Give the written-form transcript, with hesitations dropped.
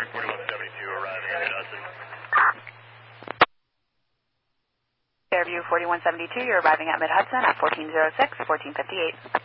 4172 arriving at Mid-Hudson. Fairview 4172, you're arriving at Mid-Hudson at 1406, 1458.